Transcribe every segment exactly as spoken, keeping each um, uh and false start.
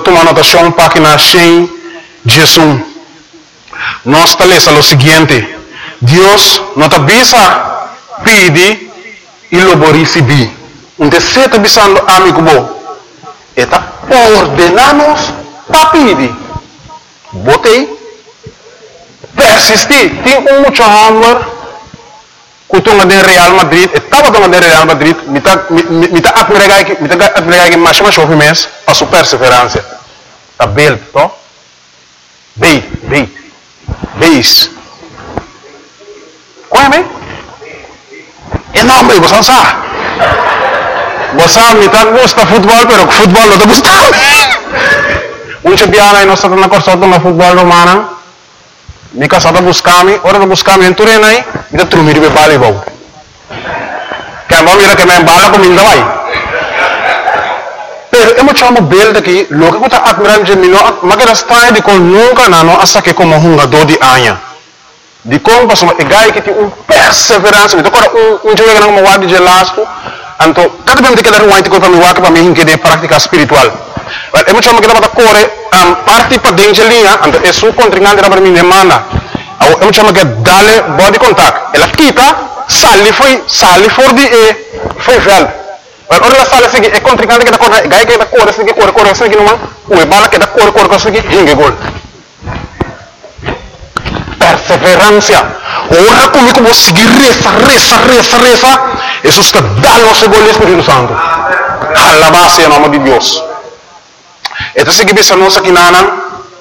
tomar anotação página cem, Jesus. Nós estabelecemos o seguinte: Deus não te avisa, pede e logo receber. Um terceiro avisando amigo bom, está ordenando para pedir. Botei, persistir. Tem um muito amor. Kutunga de Real Madrid, estava tomando de Real Madrid, me está me está admirando que me está admirando que mais mais jovem mês a sua perseverança. Tá belo, tó? Bem, bem, beis. Qual é bem? É não, bem, você sabe? Você me tá gosta futebol, pero futebol não tá gostando. Um champion aí nós estamos na corção do futebol romano. Me casa tá buscando, ora tá buscando em Turena aí, me tá trumir de bala e bom. Quem vai virar que me bala com minha vai. Pero eu me chamo belo daqui, logo que tá admirando de mim, mas que está de com nunca não, hasta que como um jogador de anha. De como passou é gai que tem um perseverança, me toca um um jogo que não vai de lasco, então cada vez que ele vai ter para me vai para mim que de prática espiritual. Eu me chamo que tá corre um, parte para dentro linha, então é sua contrincante para mim demanda. Eu me chamo que dale body contact. Ela quita, sali foi, sali for de e foi velho. Ora ela sali seguir é contrincante que tá corre, gai que tá corre, seguir corre, corre, seguir não, o bala que tá corre, corre, seguir, hingue gol. Perseverança. Ora comigo vou seguir reza, reza, reza, reza. Jesus que dá nosso gol Espírito Santo. Alabado em nome de Deus. Então, se você não sabe nada,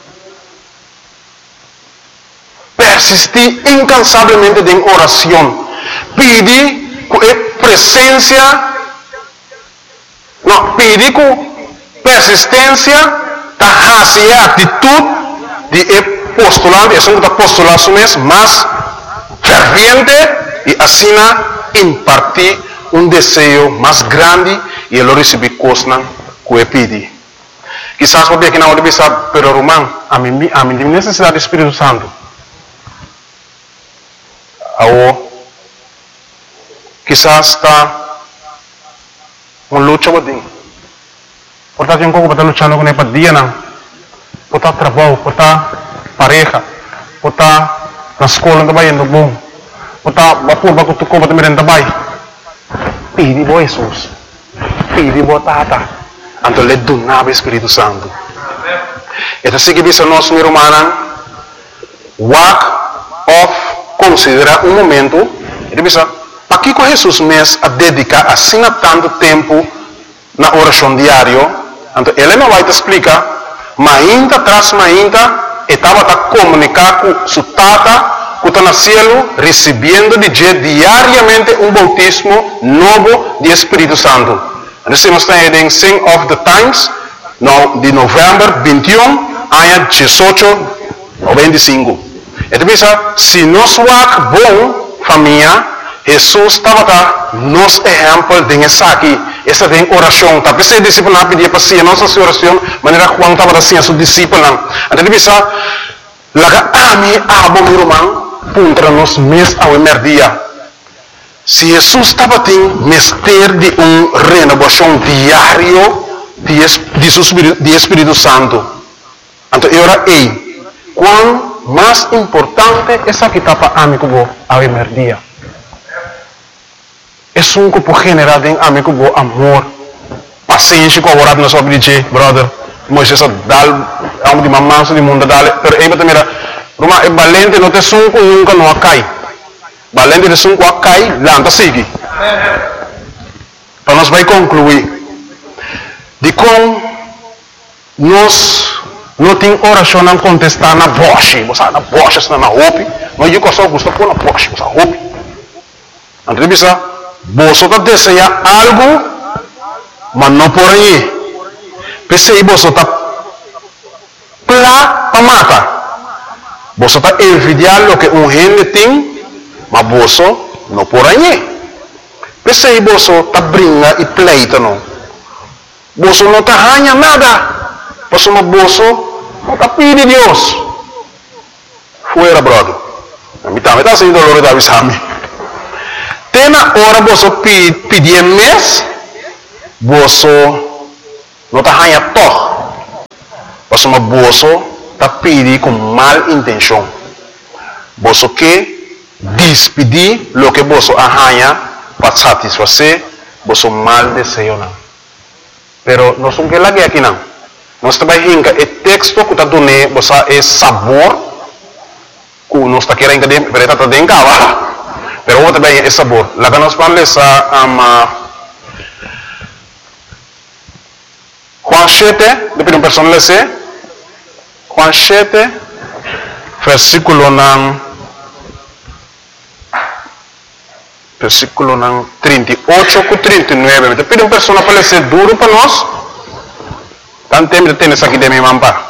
persistir incansavelmente em oração, pedir com presença, não, pedir com persistência, e atitude de postulante, é um postulado mesmo, mas ferviente e assim impartir um desejo mais grande e ele receber coisas que pedir. Quizás porque aqui na hora bisa, pero Román, a mim a mim tem necessidade do Espírito Santo. Ao quizás está uma luta com Deus. Portanto, eu não estou lutando com ele dia não. Portanto, trabalho, portanto, pareja, portanto, na escola também indo bom. Portanto, vapor bago tu ko também também. Pedi bo Jesus. Pedi bo tata. Então, ele donava o Espírito Santo. Então, se você não é humana, walk off, considera um momento, ele diz, para que Jesus mesmo a dedicar assim a tanto tempo na oração diária? Então, ele não vai te explicar, mas ainda traz, mas ainda, estava a comunicar com sua tata, que está no céu, recebendo de diariamente um bautismo novo de Espírito Santo. Nós estamos em Sing of the Times, no, de novembro vinte e um, ano dezoito ou vinte e cinco. Então, se nós somos bom família, Jesus estava cá, nos exemplo de essa aqui, essa tem oração. Tapi se discípulo pedir para si, nossa oração, maneira Juan estava assim, a sua discípulo. Então, bisa, laga ami abo mi romang, puntra nos mes ao merdia. Se Jesus estava tendo mestre de uma renovação diária de, de, de Espírito Santo. Então, eu era ei, quão mais importante essa que estava amigo ao merdia. É um que por generar em amigo amor, paciência com a orada na sua vida, brother. Moisés dal, a um de mamãe do mundo dal, pero ei também era, Roma é valente, não te sunco nunca não cai. Valente de sunco a cai, lanta sigue. Para nós vai concluir. De como nós não tem oração a contestar na voz. Você na voz, você na roupa. Mas eu só gosto de pôr na voz, você roupa. Então, bisa, você está desejando algo, mas não por aí. Pensei, você está plá para matar. Você está envidiando o que um gente tem. Mas você não por aí. Pensei você está brincando e pleita não. Você não está ganhando nada. Você não você não está pedindo Deus. Fuera, brother. A mim também está sendo doloroso da visão. Tem na hora você pedir mês, você não está ganhando todo. mas uma boso tá pedi com mal intenção. Boso que despedir lo que boso arranha para satisfazer boso mal desejo não. Pero nós não quer lagi aqui não. Nós também hinca o texto que tá dando boso é sabor que nós tá querendo que de verdade tá dentro lá. Pero outro também é sabor. Lá que nós falamos essa ama Juan sete, depois uma pessoa lê se Juan sete, versículo nan versículo nan trinta e oito com trinta e nove. Depois uma pessoa para ler duro para nós. Tanto tempo tem essa aqui de minha mampa.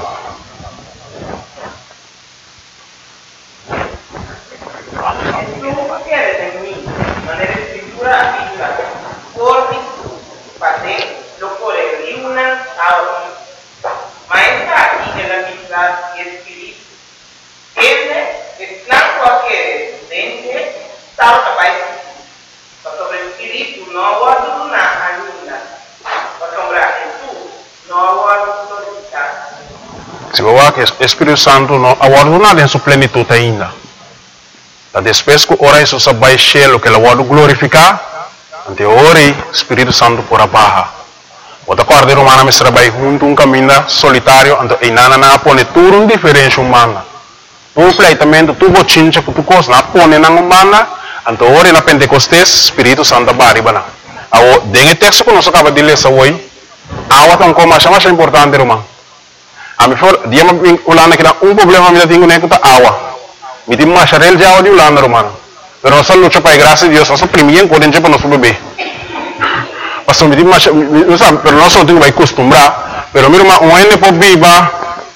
Se você que o Espírito Santo não aguarda em sua plenitude ainda. Da depois que ora isso se vai cheio que ele vai glorificar, ante ora o Espírito Santo por abaixo. Outra coisa romana me será vai junto um caminho solitário, ante e nana na pone tudo um diferente humana. Tu pleitamento tu bochincha que tu cos na pone na humana, ante ora na Pentecostes Espírito Santo bari bana. Awo dengue texto que nós acaba de ler essa hoje, awa tão como mais mais importante romano. A mim for dia me ulana que um problema me tenho nem que tá awa. Me tem mais charel já o de ulana romano. Pero nós luta para graça de Deus, nós primeiro podemos para nosso bebê. Mas me tem mais, não sabe, pero nós não temos que acostumbrar. Pero mira uma um ene por viva.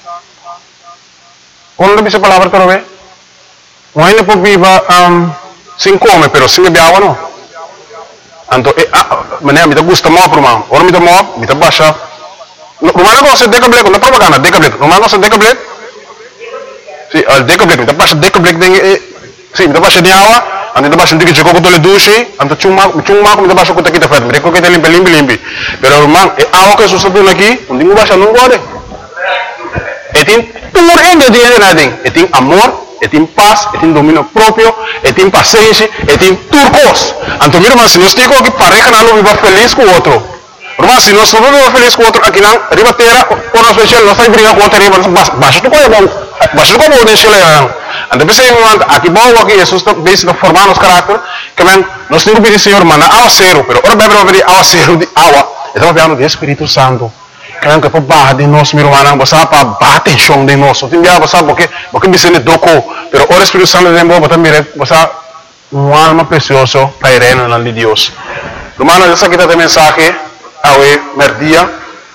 Quando dice palavra para ver? Um ene por viva um sem come, pero sem beber água não. Então, mané me tá gusta mal por mão. Ora me tá mal, me tá baixa. Romano não se deca black, não propaganda, deca black. Romano não se deca black. Sim, al deca black, me tá baixa deca black deng sim, me tá baixa de água, ante tá baixa de que chegou com tole duche, ante chuma, chuma me tá baixa com tá kita fat, me reco que tá limpe limpe limpe. Pero romano, é água que susta tudo aqui, não tem baixa não gode. E tem tudo ainda de nada, e tem amor, e tem paz, e tem domínio próprio, e tem paciência, e tem turcos. Então, mira, mas se nós temos que pareja não viva feliz com o outro. Mas se nós não vivemos feliz com o outro, aqui não, riba terra, ou nós fechamos, nós estamos brigando com o outro, riba, baixa tu coisa bom, baixa tu coisa bom, deixa ele aí. Então, pensei, aqui bom, aqui, Jesus está bem formando os caráter, que vem, nós temos que pedir, Senhor, manda água zero, pero ora bebe, vamos pedir água zero de água, estamos falando do Espírito Santo. Que é para barra de nós, meu irmão, você para bater chão de nós. Tem dia você porque porque me sente doco, pero o Espírito Santo de Deus, você mira, você uma alma preciosa para ir no nome de Deus. Irmão, essa aqui tá a mensagem ao merdia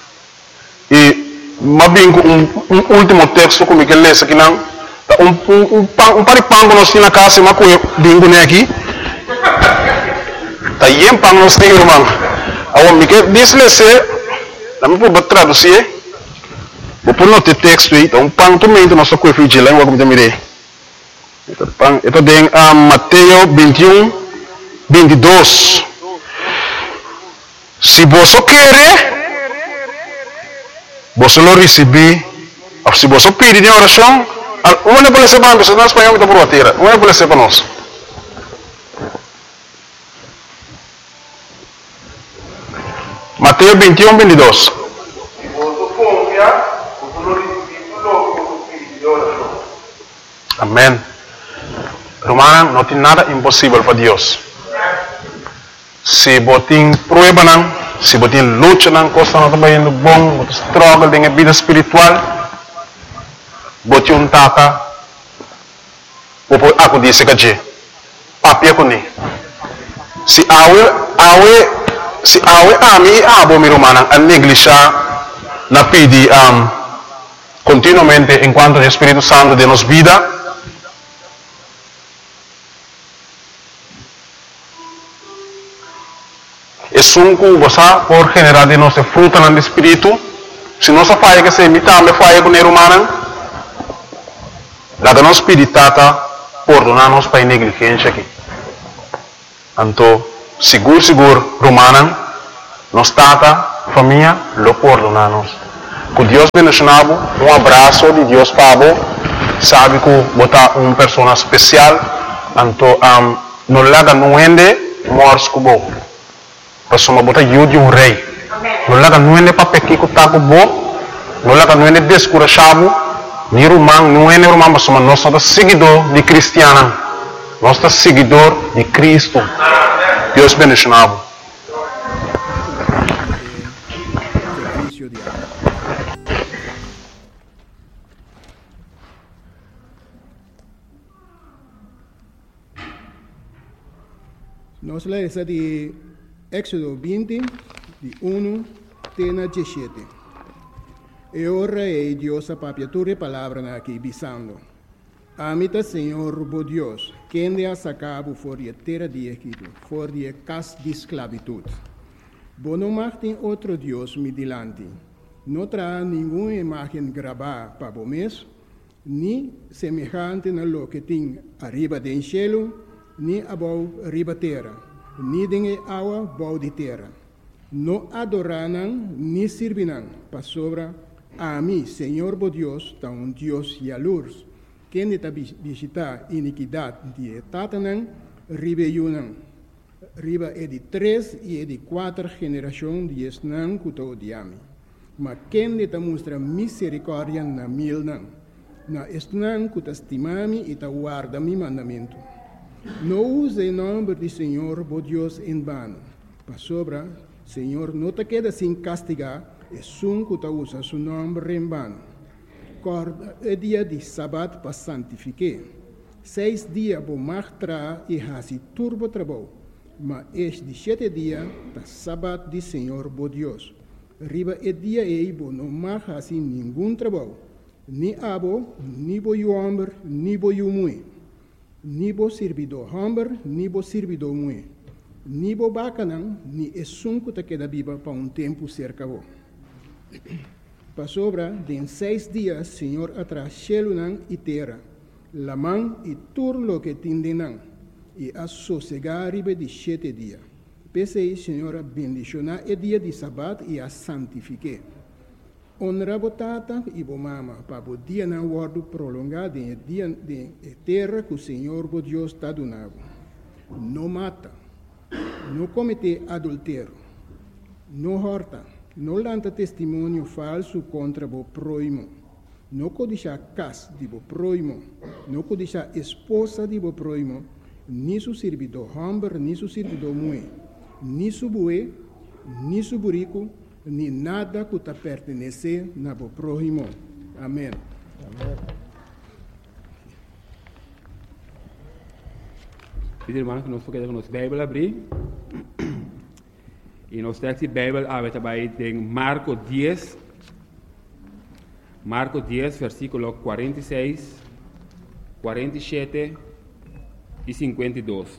e mais bem um, um último texto como que lê aqui não, um um um pão um paripango nós temos na casa, mas coisa bingo né aqui. Tá aí pão nós temos, irmão. Ao me que diz lê Dami po ba traduzir? Vou pôr no texto aí, então pang também do nosso coelho de língua como também. Ito pang, ito din uh, Mateo vinte e um, vinte e dois. Se você quer, você lo receber. Se você pedir em oração, uma não pode ser para nós, não é espanhol, então por a terra. Uma não pode ser para nós. Mateo vinte e um, vinte e dois. Amém. Romano, não tem nada impossível para Deus. Se você tem prueba, se você tem luta, coisa não está indo bom, você struggle em vida espiritual, você um tata, você aku disse que papi aku ni. Se awe awe se awe ami abo mi romana a negligencia na pedi um, continuamente enquanto o Espírito Santo de nos vida. Es un cosa por generar de nossa fruta no espírito. Se nossa falha que se imita me falha com o humano, la que nos spiritata perdonarnos para negligência aqui. Então, seguro, seguro, romana, nos tata, família, lo perdonarnos. Que Deus bendicionado, um abraço de Deus para você. Sabe que botar uma pessoa especial, então um, não larga não ende morres com você. Pessoa botar eu de um rei. Não larga não ende para pequir que está com você. Não larga não ende descurachado. Ni rumang não ende rumang pessoa nós somos seguidor de cristiano. Nós somos seguidor de Cristo. Deus bendicionado. Nós lemos de Éxodo vinte, de um até dezessete. E ora é Deus a papiatura palavra aqui, bisando. Amita Senhor, bo Deus, quem de a sacabo for de terra de Egito, for de casa de esclavitud. Bo não martem outro Deus me dilante. Não traz nenhuma imagem gravada para o mês, nem semejante na lo que tem arriba do cielo, ni abau riba terra, ni dengue água bau de terra. Não adoraram, ni servirão, para sobra a mim, Senhor bo Deus, tá um Deus e a luz, quem está visitar iniquidade de tatanang, riba yunang. Riba é de três e é de quatro gerações de esnang kuto diami. Mas quem está mostra misericórdia na mil nang, na esnang kuta estimami e ta guarda mi mandamento. Não use o nome do Senhor, bo Deus, em vano. Para sobra, Senhor, não te queda sem castigar, é sum que usa seu nome em vano. Corda é dia de sábado para santificar. Seis dias vou martrar e hasi turbo trabalho. Mas este de sete dias, da sábado de Senhor, bo Deus. Riba é dia e bo não mar hasi nenhum trabalho. Ni abo, ni bo o homem, ni bo o mulher. Ni bo servidor homem, ni bo servidor mulher. Ni bo bacanang, ni é sunco que queda viva para um tempo cerca bo. Para sobra, de seis dias, Senhor atrás chelunang e terra, lamang e turlo que tindenang, e a sossegar ribe de sete dias. Pensei, Senhor, bendicionar o dia de sábado e a santifique. Honra botata e bo mama, para o dia na guardo prolongado em dia de terra que o Senhor, bo Deus, está donado. Não mata, não comete adultério, não horta, não lanta testemunho falso contra o próximo, não codiça casa de o próximo, não codiça esposa de o próximo, nem seu servidor homem, nem seu servidor mulher, nem seu boi, nem seu burico, nem nada que te pertenece na o próximo. Amém. Amém. Pedi irmão que nós foquemos nossa Bíblia abrir. E nós temos a Bíblia aberta em Marcos dez. Marcos dez, versículo quarenta e seis, quarenta e sete e cinquenta e dois.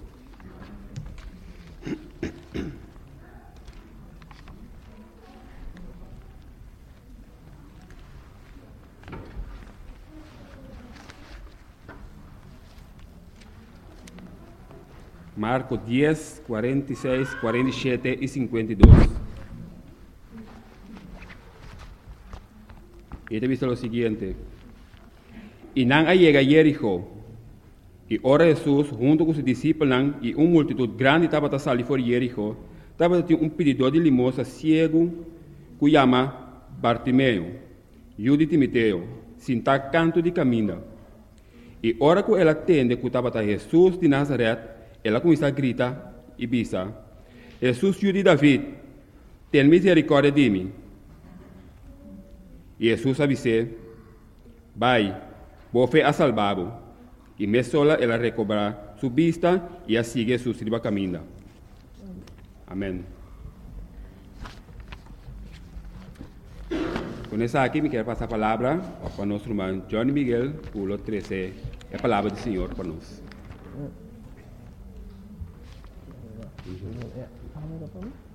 Marcos dez, quarenta e seis, quarenta e sete e cinquenta e dois. E te visto lo siguiente. E não llega a Jericó. E ora Jesus, junto com os discípulos, e uma multitud grande estava a sair fora de Jericó, estava um pedidor de limosna cego, que chama Bartimeu, e de Timoteo, sinta canto de caminho. E ora que ela atende que estava Jesus de Nazaré, ela começa a gritar e bisa: Jesus, filho de David, tem misericórdia de mim. E Jesus avisou: vai, vou a salvá-lo. E me sola ela recobra sua vista e a sigue Jesus riba caminho. Amém. Com essa aqui, me quero passar a palavra para nosso irmão Johnny Miguel, pulo treze, a palavra do Senhor para nós.